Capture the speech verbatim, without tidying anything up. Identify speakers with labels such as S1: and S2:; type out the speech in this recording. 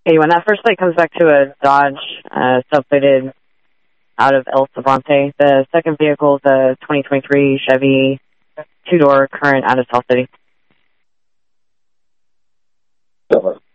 S1: Hey, when that first plate comes back to a Dodge uh, subplated out of El Cervante, the second vehicle is a twenty twenty-three Chevy two-door current out of South City.
S2: Silver.